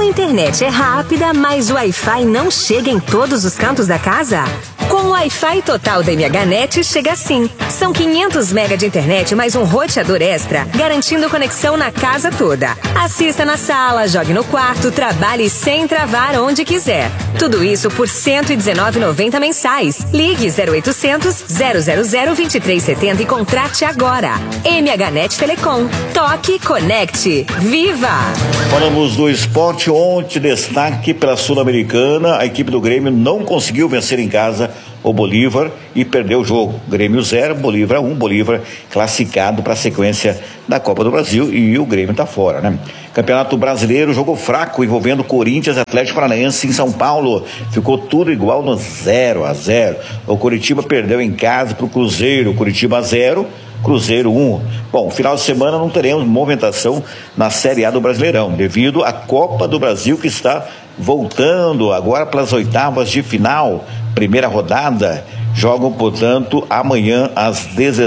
internet é rápida, mas o Wi-Fi não chega em todos os cantos da casa? Com o Wi-Fi total da MHNet chega assim. São 500 MB de internet mais um roteador extra, garantindo conexão na casa toda. Assista na sala, jogue no quarto, trabalhe sem travar onde quiser. Tudo isso por R$ 119,90 mensais. Ligue 0800 000 2370 e contrate agora. MHNet Telecom. Toque, conecte. Viva! Falamos do esporte. Ontem, destaque pela Sul-Americana. A equipe do Grêmio não conseguiu vencer em casa o Bolívar e perdeu o jogo. Grêmio 0, Bolívar 1. Bolívar classificado para a sequência da Copa do Brasil e o Grêmio está fora, né? Campeonato Brasileiro, jogo fraco envolvendo Corinthians e Atlético Paranaense em São Paulo. Ficou tudo igual no 0-0. O Curitiba perdeu em casa para o Cruzeiro. Curitiba 0, Cruzeiro 1. Bom, final de semana não teremos movimentação na Série A do Brasileirão, devido à Copa do Brasil que está voltando agora para as oitavas de final. Primeira rodada, jogam, portanto, amanhã às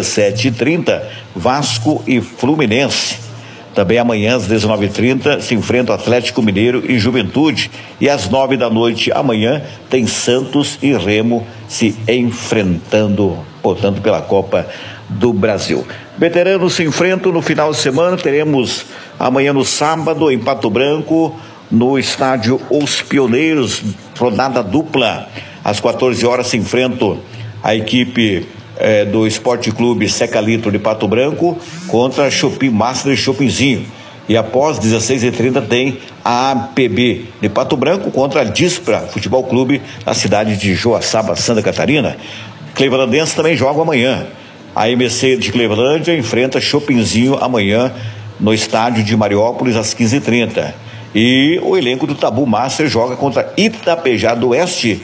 17h30, Vasco e Fluminense. Também amanhã às 19h30 se enfrentam Atlético Mineiro e Juventude. E às 9 da noite amanhã tem Santos e Remo se enfrentando, portanto, pela Copa do Brasil. Veteranos se enfrentam no final de semana. Teremos amanhã no sábado em Pato Branco, no estádio Os Pioneiros, rodada dupla. Às 14 horas se enfrentam a equipe do Esporte Clube Seca Litro de Pato Branco contra a Shopping Master e Shoppingzinho. E após 16h30 tem a APB de Pato Branco contra a Dispra Futebol Clube da cidade de Joaçaba, Santa Catarina. Clevelandense também joga amanhã. A MC de Clevelândia enfrenta Shoppingzinho amanhã no estádio de Mariópolis às 15h30. E o elenco do Tabu Master joga contra Itapejara do Oeste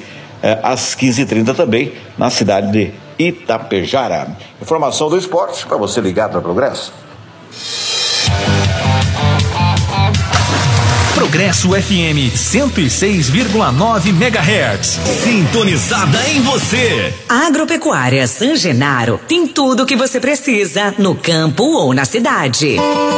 às 15h30 também, na cidade de Itapejara. Informação do esporte para você ligado ao Progresso. Progresso FM 106,9 MHz. Sintonizada em você. Agropecuária San Genaro tem tudo o que você precisa no campo ou na cidade.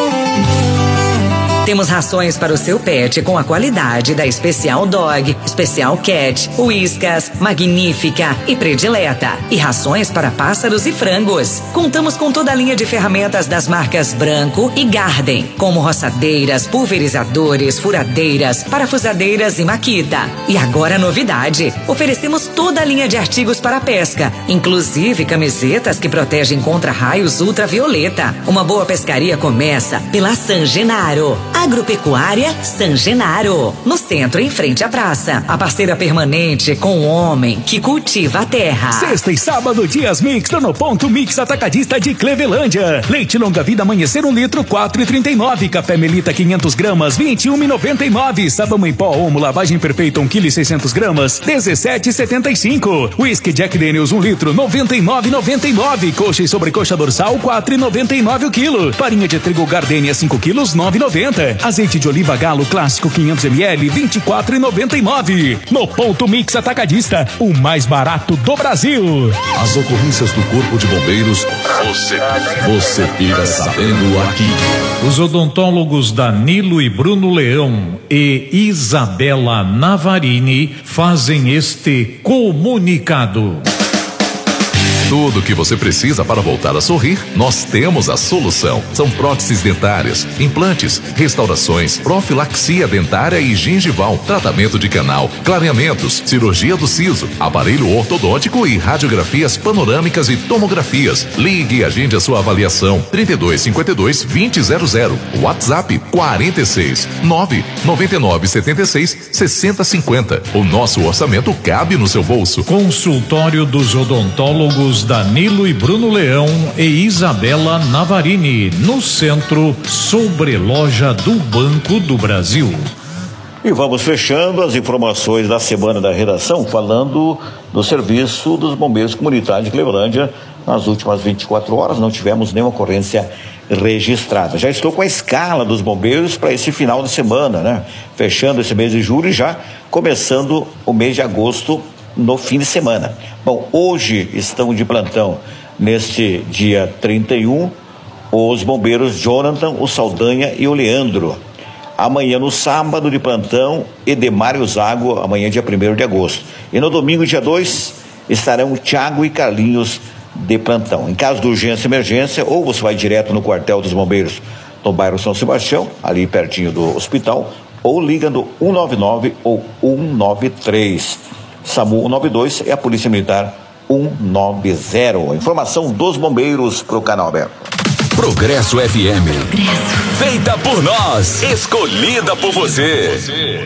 Temos rações para o seu pet com a qualidade da Especial Dog, Especial Cat, Whiskas, Magnífica e Predileta. E rações para pássaros e frangos. Contamos com toda a linha de ferramentas das marcas Branco e Garden, como roçadeiras, pulverizadores, furadeiras, parafusadeiras e Makita. E agora a novidade, oferecemos toda a linha de artigos para pesca, inclusive camisetas que protegem contra raios ultravioleta. Uma boa pescaria começa pela San Genaro. Agropecuária San Genaro, no centro, em frente à praça. A parceira permanente com o homem que cultiva a terra. Sexta e sábado, dias mix no Ponto Mix Atacadista de Clevelândia. Leite longa vida amanhecer 1 litro, 4,39. Café Melita 500 gramas, 21,99. Sabão em pó Omo lavagem perfeita 1 kg 600 gramas, 17,75. Whisky Jack Daniels 1 litro, 99,99. Coxa e sobrecoxa dorsal 4,99 o quilo. Farinha de trigo Gardenia 5 quilos, 9,90. Azeite de oliva Galo clássico 500 ml, 24,99. No Ponto Mix Atacadista, o mais barato do Brasil. As ocorrências do Corpo de Bombeiros, você fica sabendo aqui. Os odontólogos Danilo e Bruno Leão e Isabela Navarini fazem este comunicado. Tudo o que você precisa para voltar a sorrir, nós temos a solução. São próteses dentárias, implantes, restaurações, profilaxia dentária e gengival, tratamento de canal, clareamentos, cirurgia do siso, aparelho ortodôntico e radiografias panorâmicas e tomografias. Ligue e agende a sua avaliação. 3252-2000. WhatsApp 46 999 76 6050. O nosso orçamento cabe no seu bolso. Consultório dos odontólogos Danilo e Bruno Leão e Isabela Navarini, no centro, sobreloja do Banco do Brasil. E vamos fechando as informações da semana da redação, falando do serviço dos bombeiros comunitários de Clevelândia. Nas últimas 24 horas não tivemos nenhuma ocorrência registrada. Já estou com a escala dos bombeiros para esse final de semana, né? Fechando esse mês de julho e já começando o mês de agosto no fim de semana. Bom, hoje estão de plantão, neste dia 31, os bombeiros Jonathan, o Saldanha e o Leandro. Amanhã, no sábado, de plantão, Edemário Zago, amanhã, dia 1º de agosto. E no domingo, dia 2, estarão Thiago e Carlinhos de plantão. Em caso de urgência e emergência, ou você vai direto no quartel dos bombeiros no bairro São Sebastião, ali pertinho do hospital, ou liga no 199 ou 193. SAMU 192 é a Polícia Militar 190. Informação dos bombeiros para o canal aberto. Progresso FM. Feita por nós, escolhida por você.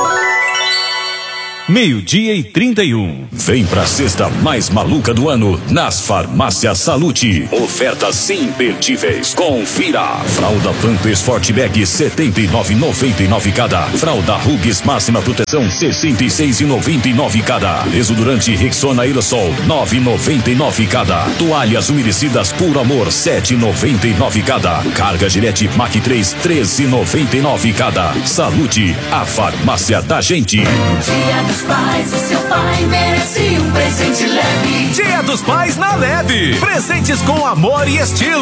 12:31. Vem pra sexta mais maluca do ano nas Farmácias Salute. Ofertas imperdíveis. Confira. Fralda Pampers Fortebag 79,99 cada. Fralda Huggies máxima proteção 66,99 cada. Desodorante Rexona Aerosol 9,99 cada. Toalhas umedecidas Puro Amor 7,99 cada. Carga Gillette Mac 3 13,99 cada. Salute, a farmácia da gente. Dia dos Pais, o seu pai merece um presente leve. Dia dos Pais na Leve. Presentes com amor e estilo.